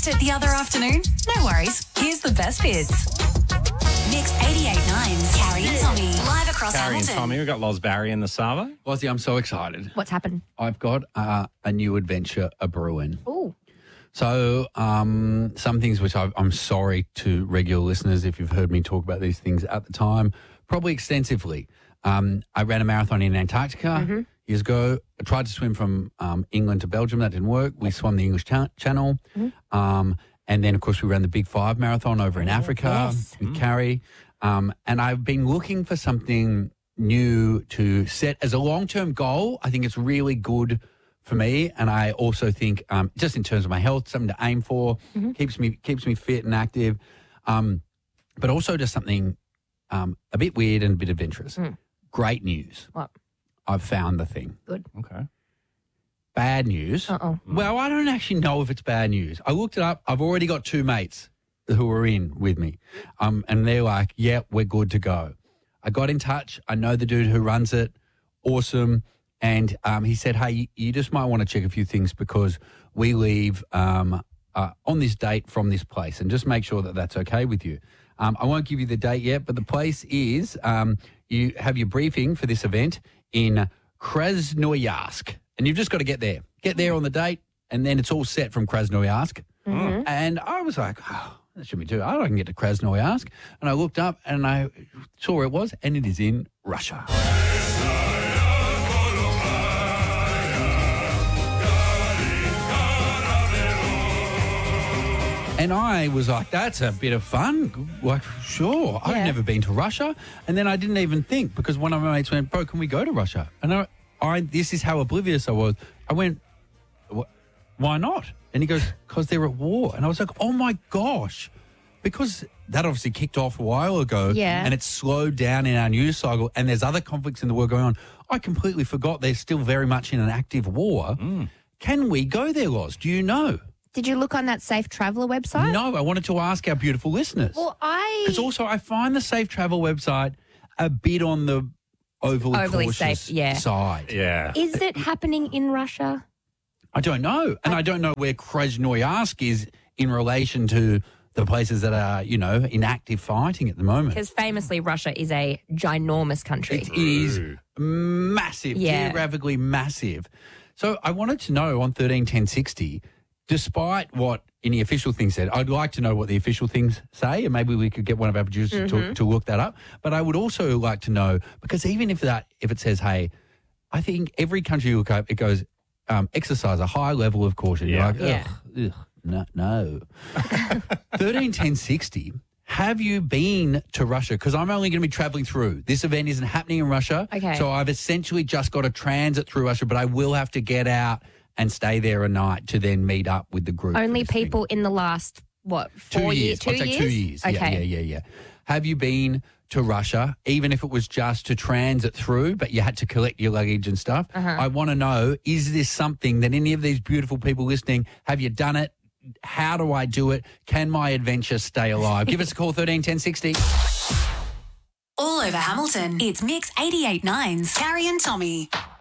Missed it the other afternoon? No worries. Here's the best bits. Mix 88.9's Carrie and Tommy. Live across Carrie and Hamilton. Tommy, we've got Loz Barry in the Savo. Lozzie, I'm so excited. What's happened? I've got a new adventure a-brewing. Oh, So some things which I'm sorry to regular listeners if you've heard me talk about these things at the time, probably extensively. I ran a marathon in Antarctica years ago. I tried to swim from England to Belgium. That didn't work. We swam the English Channel. And then, of course, we ran the Big Five Marathon over in Africa with Carrie. And I've been looking for something new to set as a long-term goal. I think it's really good for me, and I also think just in terms of my health, something to aim for, keeps me fit and active, but also just something a bit weird and a bit adventurous. Great news. what? I've found the thing. Good. Okay. Bad news. Uh-oh. Well, I don't actually know if it's bad news. I looked it up. I've already got 2 mates who are in with me, and they're like, yeah, we're good to go. I got in touch. I know the dude who runs it. Awesome. And he said, hey, you just might want to check a few things because we leave on this date from this place, and just make sure that that's okay with you. I won't give you the date yet, but the place is you have your briefing for this event in Krasnoyarsk, and you've just got to get there. Get there on the date, and then it's all set from Krasnoyarsk. And I was like, oh, that should be too hard. I can get to Krasnoyarsk. And I looked up and I saw where it was, and it is in Russia. And I was like, that's a bit of fun. Like, sure. Yeah. I've never been to Russia. And then I didn't even think, because one of my mates went, bro, can we go to Russia? And this is how oblivious I was. I went, why not? And he goes, because they're at war. And I was like, oh my gosh. Because that obviously kicked off a while ago. Yeah. And it's slowed down in our news cycle. And there's other conflicts in the world going on. I completely forgot they're still very much in an active war. Can we go there, Loz? Do you know? Did you look on that Safe Traveller website? No, I wanted to ask our beautiful listeners. Well, Because also I find the Safe Travel website a bit on the overly cautious safe, yeah. side. Yeah. Is it happening in Russia? I don't know. And I don't know where Krasnoyarsk is in relation to the places that are, in active fighting at the moment. Because famously, Russia is a ginormous country. It is massive, Yeah. geographically massive. So I wanted to know on 131060, despite what any official thing said, I'd like to know what the official things say, and maybe we could get one of our producers to look that up. But I would also like to know, because even if it says, hey, I think every country you look up, it goes, exercise a high level of caution. Yeah. You're like, ugh, no. 131060, have you been to Russia? Because I'm only going to be travelling through. This event isn't happening in Russia. Okay. So I've essentially just got to transit through Russia, but I will have to get out and stay there a night to then meet up with the group. Only for this thing. people in the last, 4 2 years? years. 2 I'd say years? 2 years. Okay. Yeah. Have you been to Russia, even if it was just to transit through, but you had to collect your luggage and stuff? I want to know, is this something that any of these beautiful people listening, have you done it? How do I do it? Can my adventure stay alive? Give us a call, 131060. All over Hamilton, it's Mix 88.9's Carrie and Tommy.